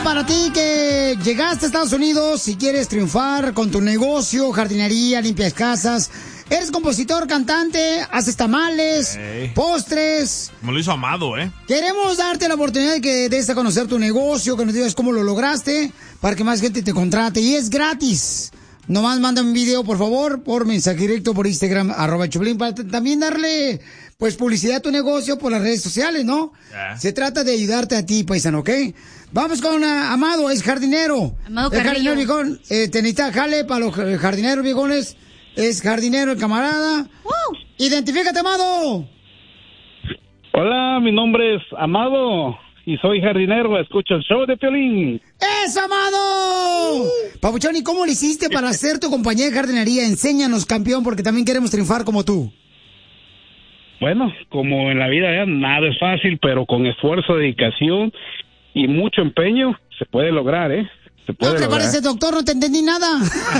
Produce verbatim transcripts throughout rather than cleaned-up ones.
para ti que llegaste a Estados Unidos y quieres triunfar con tu negocio, jardinería, limpias casas. Eres compositor, cantante, haces tamales, hey. postres. Como lo hizo Amado, ¿eh? Queremos darte la oportunidad de que des a conocer tu negocio, que nos digas cómo lo lograste, para que más gente te contrate. Y es gratis. Nomás manda un video, por favor, por mensaje directo, por Instagram, arroba Choplin, para también darle, pues, publicidad a tu negocio por las redes sociales, ¿no? Yeah. Se trata de ayudarte a ti, paisano, ¿ok? Vamos con uh, Amado, es jardinero. Amado es jardinero, viejón. Eh, te necesita jale para los jardineros, viejones. Es jardinero el camarada. ¡Woo! Identifícate, Amado. Hola, mi nombre es Amado y soy jardinero. Escucho el show de Piolín. ¡Es Amado! Uh. Papuchón, ¿y cómo le hiciste para hacer tu compañía de jardinería? Enséñanos, campeón, porque también queremos triunfar como tú. Bueno, como en la vida ya nada es fácil, pero con esfuerzo, dedicación y mucho empeño se puede lograr, ¿eh? Se puede no te lograr. parece, doctor, no te entendí nada.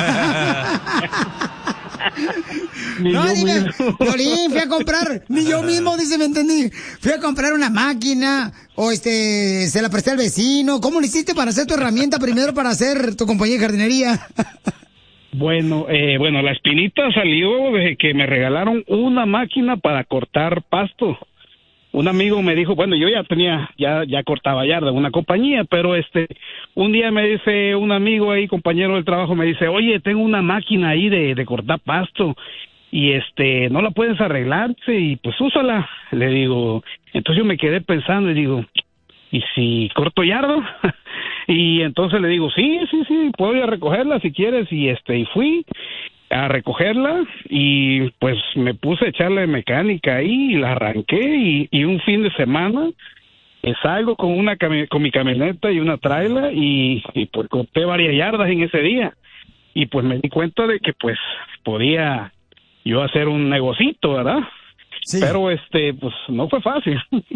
Ni no, yo dime, mismo. Piolín, fui a comprar, ni yo mismo, dice, me entendí. Fui a comprar una máquina, o este, se la presté al vecino. ¿Cómo le hiciste para hacer tu herramienta primero para hacer tu compañía de jardinería? Bueno, eh, bueno, la espinita salió de que me regalaron una máquina para cortar pasto. Un amigo me dijo, bueno, yo ya tenía, ya, ya cortaba yarda, una compañía, pero este, un día me dice un amigo ahí, compañero del trabajo, me dice, oye, tengo una máquina ahí de, de cortar pasto, y este, ¿no la puedes arreglar? Sí, y pues úsala. Le digo, entonces yo me quedé pensando y digo, ¿y si corto yarda? Y entonces le digo, sí, sí, sí, puedo ir a recogerla si quieres, y este, y fui a recogerla y pues me puse a echarle mecánica ahí y la arranqué y, y un fin de semana eh, salgo con una cami- con mi camioneta y una traila y, y pues corté varias yardas en ese día y pues me di cuenta de que pues podía yo hacer un negocito, ¿verdad? Sí. Pero este pues no fue fácil.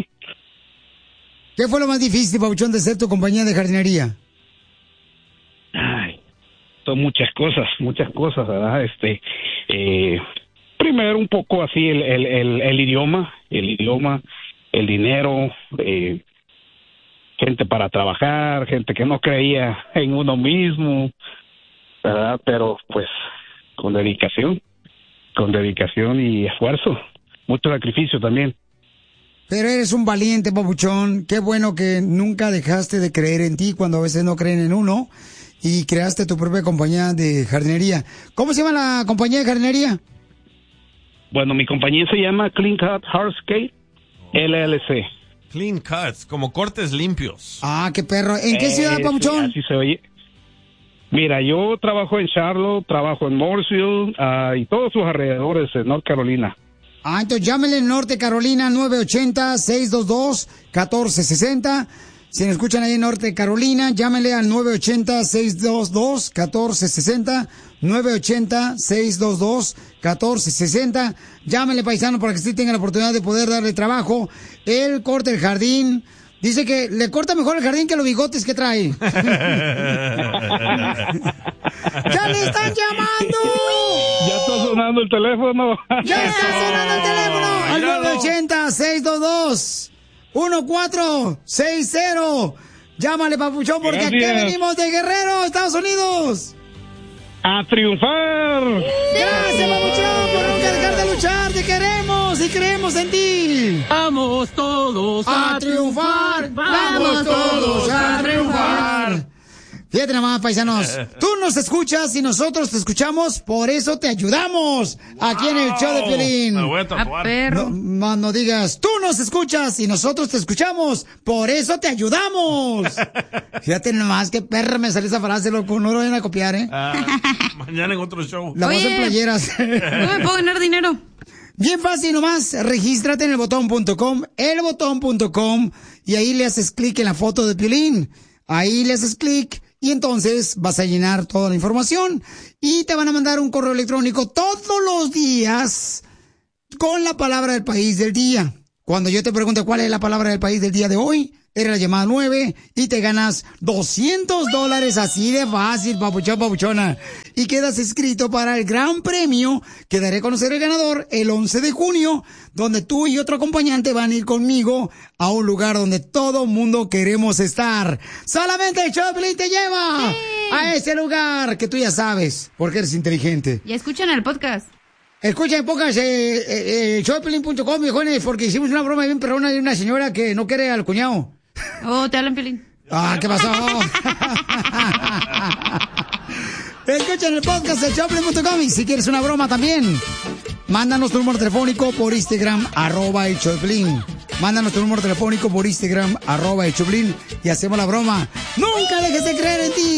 ¿Qué fue lo más difícil, Pabuchón, de ser tu compañía de jardinería? Ay, son muchas cosas, muchas cosas, ¿verdad? Este, eh, primero un poco así el, el, el, el idioma, el idioma, el dinero, eh, gente para trabajar, gente que no creía en uno mismo, ¿verdad? Pero pues con dedicación, con dedicación y esfuerzo, mucho sacrificio también. Pero eres un valiente, Papuchón. Qué bueno que nunca dejaste de creer en ti cuando a veces no creen en uno. Y creaste tu propia compañía de jardinería. ¿Cómo se llama la compañía de jardinería? Bueno, mi compañía se llama Clean Cut Hardscape L L C. Clean Cuts, como cortes limpios. Ah, qué perro. ¿En qué eh, ciudad, Papuchón? Sí, así se oye. Mira, yo trabajo en Charlotte, trabajo en Mooresville uh, y todos sus alrededores en North Carolina. Ah, entonces llámenle en Norte Carolina nueve ocho cero, seis dos dos, uno cuatro seis cero. Si nos escuchan ahí en Norte Carolina, llámenle al nueve ocho cero, seis dos dos, uno cuatro seis cero. nueve ocho cero, seis dos dos, uno cuatro seis cero. Llámenle, paisano, para que sí tengan la oportunidad de poder darle trabajo. Él corta el jardín. Dice que le corta mejor el jardín que los bigotes que trae. ¡Ya le están llamando! Ya está sonando el teléfono. ¡Ya está sonando el teléfono! Al nueve ocho cero, seis dos dos, uno cuatro seis cero. Llámale, Papuchón, porque Gracias. aquí venimos de Guerrero, Estados Unidos. ¡A triunfar! Gracias, Papuchón, por nunca dejar de luchar. Te queremos y creemos en ti. Vamos todos a, a triunfar. Vamos todos a triunfar. Fíjate nomás, paisanos. Tú nos escuchas y nosotros te escuchamos, por eso te ayudamos. Aquí en el show de Piolín. Me voy a tatuar. No, no, no digas, tú nos escuchas y nosotros te escuchamos, por eso te ayudamos. Fíjate nomás, qué perra me salió esa frase, loco. No lo vayan a copiar, ¿eh? Uh, mañana en otro show. La voy a hacer playeras. ¿Cómo me puedo ganar dinero? Bien fácil nomás, regístrate en el botón punto com, el botón punto com, y ahí le haces clic en la foto de Piolín. Ahí le haces clic y entonces vas a llenar toda la información y te van a mandar un correo electrónico todos los días con la palabra del país del día. Cuando yo te pregunte cuál es la palabra del país del día de hoy, era la llamada nueve y te ganas doscientos dólares así de fácil, papuchón, papuchona. y quedas inscrito para el gran premio que daré a conocer el ganador el once de junio, donde tú y otro acompañante van a ir conmigo a un lugar donde todo mundo queremos estar. Solamente el Choplin te lleva sí. a ese lugar que tú ya sabes, porque eres inteligente. Ya escuchan el podcast. Escuchen pocas eh, eh, eh, choplin punto com, viejones, porque hicimos una broma bien perrona de una señora que no quiere al cuñado. Oh, te hablan, Piolín. Ah, ¿qué pasó? Escuchen el podcast de choplin punto com y si quieres una broma también, mándanos tu número telefónico por Instagram, arroba el Choplin. Mándanos tu número telefónico por Instagram, arroba el Choplin, y hacemos la broma. ¡Nunca dejes de creer en ti!